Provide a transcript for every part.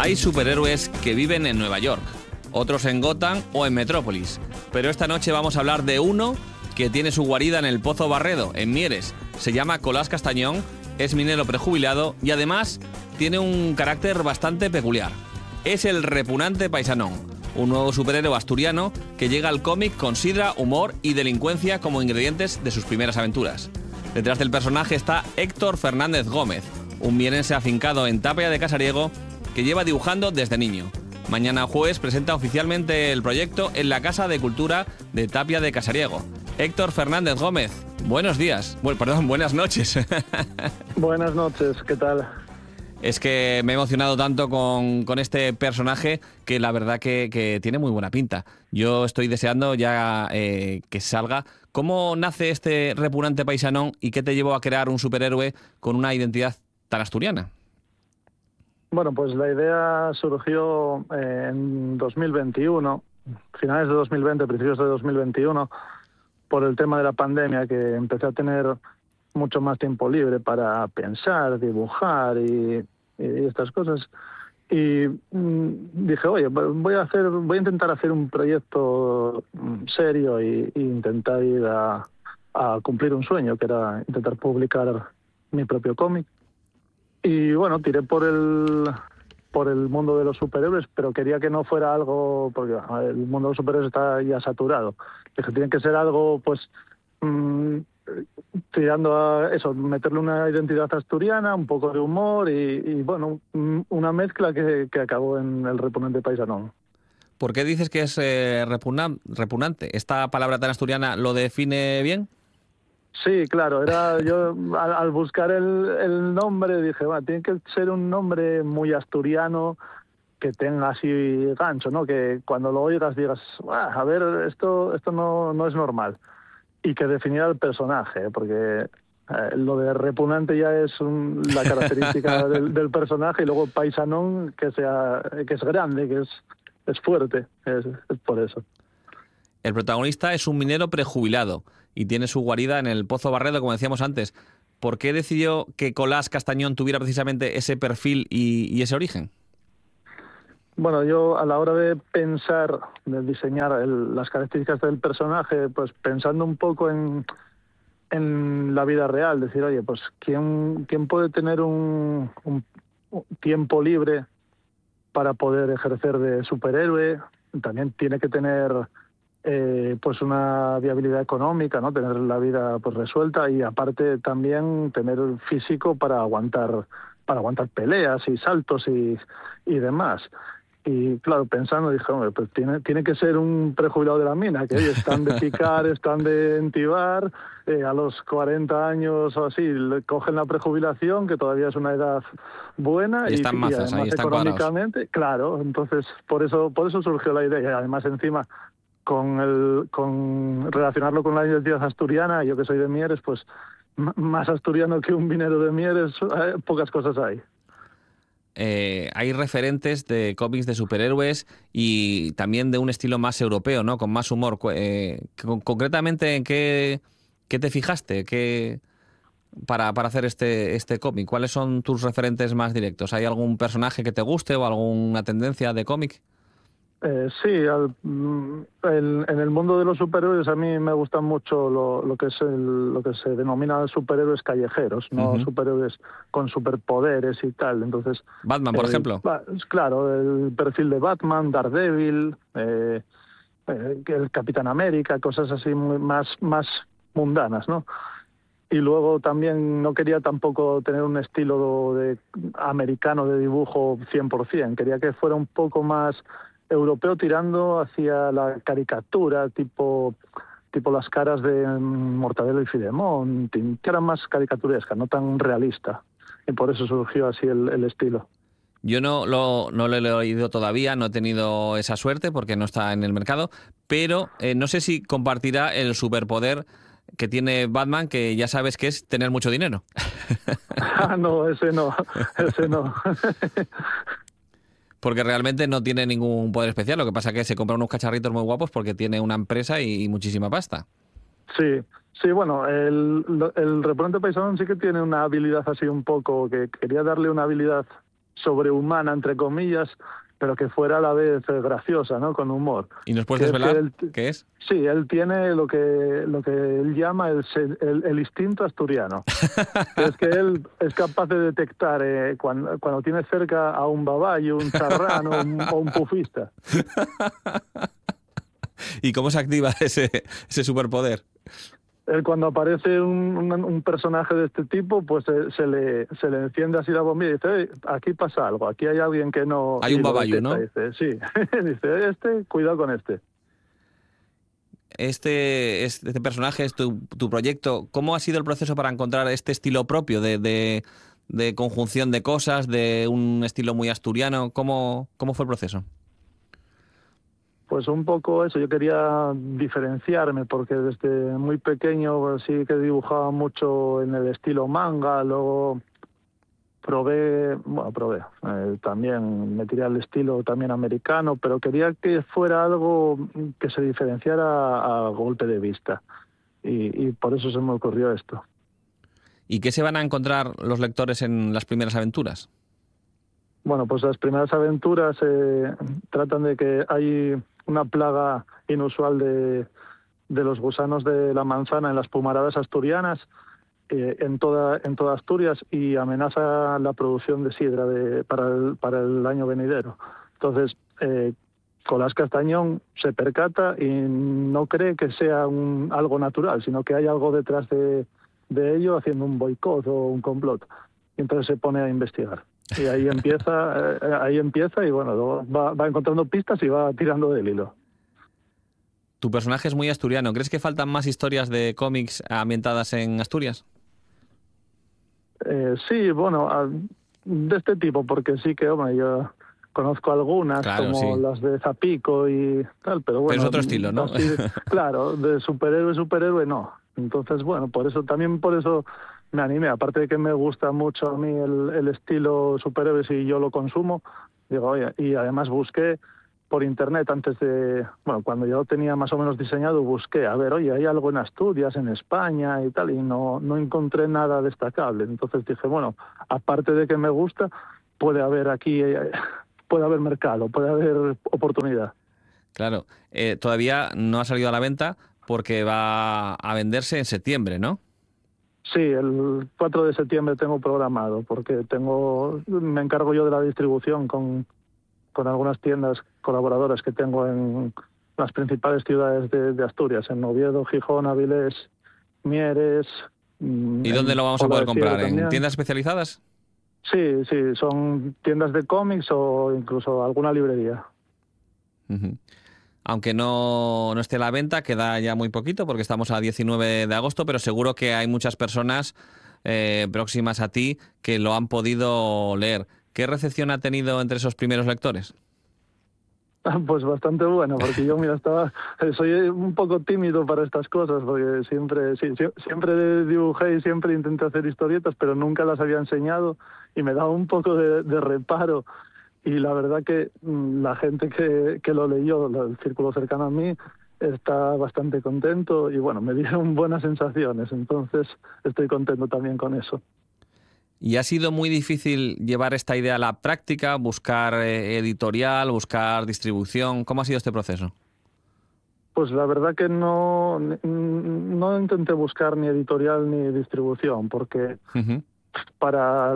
Hay superhéroes que viven en Nueva York, otros en Gotham o en Metrópolis. Pero esta noche vamos a hablar de uno que tiene su guarida en el Pozo Barredo, en Mieres. Se llama Colás Castañón, es minero prejubilado y además tiene un carácter bastante peculiar. Es el repugnante Paisanón, un nuevo superhéroe asturiano que llega al cómic con sidra, humor y delincuencia como ingredientes de sus primeras aventuras. Detrás del personaje está Héctor Fernández Gómez, un mierense afincado en Tapia de Casariego que lleva dibujando desde niño. Mañana jueves presenta oficialmente el proyecto en la Casa de Cultura de Tapia de Casariego. Héctor Fernández Gómez, buenos días. Buenas noches. Buenas noches, ¿qué tal? Es que me he emocionado tanto con este personaje que la verdad que tiene muy buena pinta. Yo estoy deseando ya que salga. ¿Cómo nace este repugnante Paisanón y qué te llevó a crear un superhéroe con una identidad tan asturiana? Bueno, pues la idea surgió en 2021, finales de 2020, principios de 2021, por el tema de la pandemia, que empecé a tener mucho más tiempo libre para pensar, dibujar y estas cosas. Y dije, oye, voy a intentar hacer un proyecto serio e intentar ir a cumplir un sueño, que era intentar publicar mi propio cómic. Y bueno, tiré por el mundo de los superhéroes, pero quería que no fuera algo, porque el mundo de los superhéroes está ya saturado. Dije, tiene que ser algo, pues, tirando a eso, meterle una identidad asturiana, un poco de humor y bueno, una mezcla que acabó en el repugnante Paisanón. ¿Por qué dices que es repugnante? ¿Esta palabra tan asturiana lo define bien? Sí, claro, yo al buscar el nombre dije, tiene que ser un nombre muy asturiano, que tenga así gancho, ¿no? Que cuando lo oigas digas, a ver, esto no es normal. Y que definiera el personaje, porque lo de repugnante ya es la característica del personaje, y luego Paisanón, que es grande, que es fuerte, es por eso. El protagonista es un minero prejubilado y tiene su guarida en el Pozo Barredo, como decíamos antes. ¿Por qué decidió que Colás Castañón tuviera precisamente ese perfil y ese origen? Bueno, yo a la hora de pensar, de diseñar las características del personaje, pues pensando un poco en la vida real, decir, oye, pues ¿quién puede tener un tiempo libre para poder ejercer de superhéroe? También tiene que tener pues una viabilidad económica, ¿no? Tener la vida pues resuelta y aparte también tener el físico para aguantar peleas y saltos y demás. Y claro, pensando, dije, hombre, pues tiene que ser un prejubilado de la mina, que ellos están de picar, están de entibar, a los 40 años o así, le cogen la prejubilación, que todavía es una edad buena, y están mazas, además ahí están económicamente, cuadrados. Claro, entonces por eso surgió la idea, y además encima con relacionarlo con la identidad asturiana, yo que soy de Mieres, pues más asturiano que un minero de Mieres, pocas cosas hay. Hay referentes de cómics de superhéroes y también de un estilo más europeo, ¿no? Con más humor. Concretamente, ¿en qué te fijaste para hacer este cómic? ¿Cuáles son tus referentes más directos? ¿Hay algún personaje que te guste o alguna tendencia de cómic? Sí, en el mundo de los superhéroes a mí me gusta mucho lo que se denomina superhéroes callejeros, no superhéroes con superpoderes y tal. Entonces, Batman, por ejemplo. Claro, el perfil de Batman, Daredevil, el Capitán América, cosas así más mundanas, ¿no? Y luego también no quería tampoco tener un estilo americano de dibujo 100%, quería que fuera un poco más europeo tirando hacia la caricatura, tipo las caras de Mortadelo y Filemón, que eran más caricaturescas, no tan realista. Y por eso surgió así el estilo. Yo no lo he leído todavía, no he tenido esa suerte porque no está en el mercado, pero no sé si compartirá el superpoder que tiene Batman, que ya sabes que es tener mucho dinero. No, ese no. Porque realmente no tiene ningún poder especial. Lo que pasa es que se compra unos cacharritos muy guapos porque tiene una empresa y muchísima pasta. Sí, bueno, el repugnante Paisanón sí que tiene una habilidad así un poco, que quería darle una habilidad sobrehumana, entre comillas, pero que fuera a la vez graciosa, ¿no? Con humor. ¿Y nos puedes desvelar qué es? Sí, él tiene lo que él llama el instinto asturiano. Que es que él es capaz de detectar cuando tiene cerca a un babayo, un charrán o un pufista. ¿Y cómo se activa ese superpoder? Él cuando aparece un personaje de este tipo, pues se le enciende así la bombilla y dice, aquí pasa algo, aquí hay alguien que no... Hay un babayo, ¿no? Dice, sí, dice, cuidado con este. Este personaje es tu proyecto. ¿Cómo ha sido el proceso para encontrar este estilo propio de conjunción de cosas, de un estilo muy asturiano? ¿Cómo fue el proceso? Pues un poco eso, yo quería diferenciarme porque desde muy pequeño pues, sí que dibujaba mucho en el estilo manga, luego probé, también me tiré al estilo también americano, pero quería que fuera algo que se diferenciara a golpe de vista y por eso se me ocurrió esto. ¿Y qué se van a encontrar los lectores en las primeras aventuras? Bueno, pues las primeras aventuras tratan de que hay una plaga inusual de los gusanos de la manzana en las pumaradas asturianas, en toda Asturias, y amenaza la producción de sidra para el año venidero. Entonces, Colás Castañón se percata y no cree que sea algo natural, sino que hay algo detrás de ello, haciendo un boicot o un complot. Y entonces se pone a investigar. Y ahí empieza y bueno, luego va encontrando pistas y va tirando del hilo. Tu personaje es muy asturiano. ¿Crees que faltan más historias de cómics ambientadas en Asturias? Sí, bueno, de este tipo, porque sí que, hombre, yo conozco algunas, claro, como sí. las de Zapico y tal, pero bueno... Pero es otro estilo, ¿no? Así, claro, de superhéroe no. Entonces, bueno, por eso me animé, aparte de que me gusta mucho a mí el estilo superhéroes y yo lo consumo, digo, oye, y además busqué por internet cuando yo lo tenía más o menos diseñado, busqué, a ver, oye, hay algo en Asturias, en España y tal, y no encontré nada destacable. Entonces dije, bueno, aparte de que me gusta, puede haber mercado, puede haber oportunidad. Claro, todavía no ha salido a la venta porque va a venderse en septiembre, ¿no? Sí, el 4 de septiembre tengo programado, porque me encargo yo de la distribución con algunas tiendas colaboradoras que tengo en las principales ciudades de Asturias, en Oviedo, Gijón, Avilés, Mieres. ¿Y dónde lo vamos a poder comprar? ¿En tiendas especializadas? Sí, son tiendas de cómics o incluso alguna librería. Uh-huh. Aunque no esté a la venta, queda ya muy poquito porque estamos a 19 de agosto, pero seguro que hay muchas personas próximas a ti que lo han podido leer. ¿Qué recepción ha tenido entre esos primeros lectores? Pues bastante buena, porque yo, mira, soy un poco tímido para estas cosas, porque siempre dibujé y siempre intenté hacer historietas, pero nunca las había enseñado y me daba un poco de reparo. Y la verdad que la gente que lo leyó, el círculo cercano a mí, está bastante contento y bueno, me dieron buenas sensaciones, entonces estoy contento también con eso. ¿Y ha sido muy difícil llevar esta idea a la práctica, buscar editorial, buscar distribución? ¿Cómo ha sido este proceso? Pues la verdad que no intenté buscar ni editorial ni distribución, porque para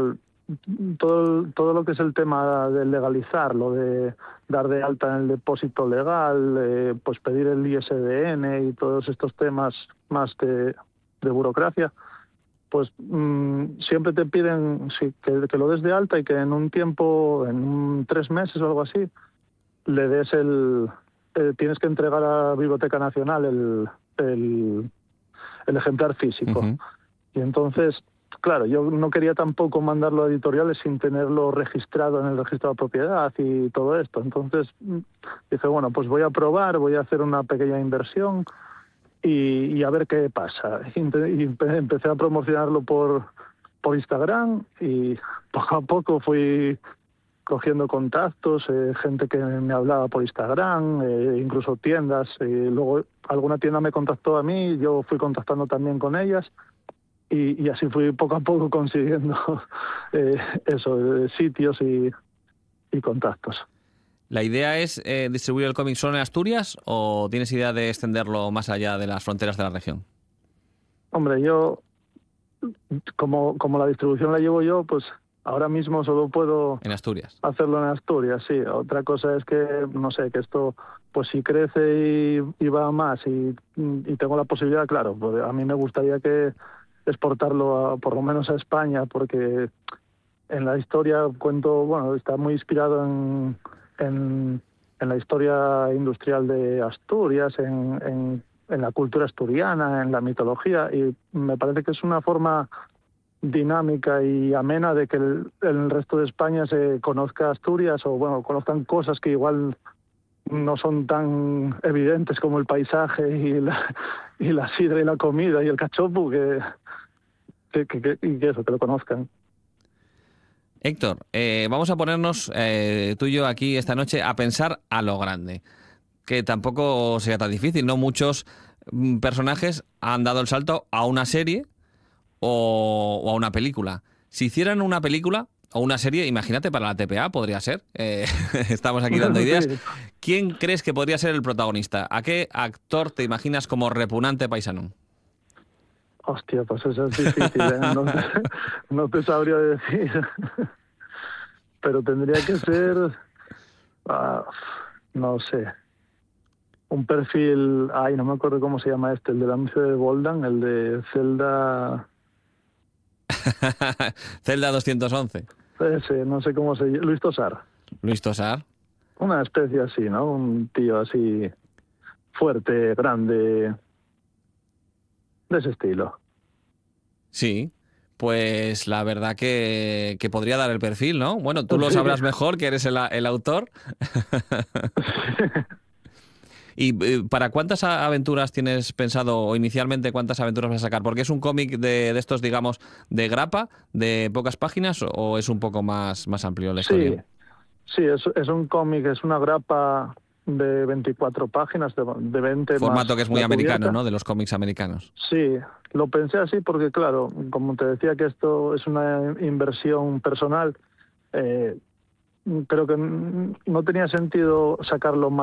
todo lo que es el tema de legalizarlo, de dar de alta en el depósito legal, pues pedir el ISBN y todos estos temas más de burocracia, pues siempre te piden que lo des de alta y que en un tiempo, en 3 meses o algo así, le des tienes que entregar a la Biblioteca Nacional el ejemplar físico. Uh-huh. Y entonces, claro, yo no quería tampoco mandarlo a editoriales sin tenerlo registrado en el registro de propiedad y todo esto. Entonces dije, bueno, pues voy a probar, voy a hacer una pequeña inversión y a ver qué pasa. Y empecé a promocionarlo por Instagram y poco a poco fui cogiendo contactos, gente que me hablaba por Instagram, incluso tiendas. Y luego alguna tienda me contactó a mí, yo fui contactando también con ellas. y así fui poco a poco consiguiendo sitios y contactos. ¿La idea es distribuir el cómic solo en Asturias o tienes idea de extenderlo más allá de las fronteras de la región? Hombre, yo, como la distribución la llevo yo, pues ahora mismo solo puedo En Asturias. hacerlo en Asturias, sí. Otra cosa es que, no sé, que esto, pues si crece y va más y tengo la posibilidad, claro, pues a mí me gustaría que exportarlo por lo menos a España, porque en la historia cuento, bueno, está muy inspirado en la historia industrial de Asturias, en la cultura asturiana, en la mitología, y me parece que es una forma dinámica y amena de que el resto de España se conozca Asturias, o bueno, conozcan cosas que igual no son tan evidentes como el paisaje y la sidra y la comida y el cachopu, y que eso, que lo conozcan. Héctor, vamos a ponernos tú y yo aquí esta noche a pensar a lo grande, que tampoco sea tan difícil, ¿no? Muchos personajes han dado el salto a una serie o a una película. Si hicieran una película o una serie, imagínate, para la TPA podría ser, estamos aquí dando ideas. Sí. ¿Quién crees que podría ser el protagonista? ¿A qué actor te imaginas como repugnante paisano? Hostia, pues eso es difícil, ¿eh? No te sabría decir. Pero tendría que ser, no sé, un perfil, no me acuerdo cómo se llama el del anuncio de Boldan, el de Zelda, Zelda 211. ese, no sé cómo se llama, Luis Tosar. Luis Tosar. Una especie así, ¿no? Un tío así fuerte, grande, de ese estilo. Sí, pues la verdad que podría dar el perfil, ¿no? Bueno, tú lo Sí. sabrás mejor, que eres el autor. ¿Y para cuántas aventuras tienes pensado, o inicialmente cuántas aventuras vas a sacar? ¿Porque es un cómic de estos, digamos, de grapa, de pocas páginas, o es un poco más amplio la historia? Sí, es un cómic, es una grapa de 24 páginas, de 20 Formato más que es muy la americano, cubierta. ¿no? De los cómics americanos. Sí, lo pensé así porque, claro, como te decía que esto es una inversión personal, creo que no tenía sentido sacarlo más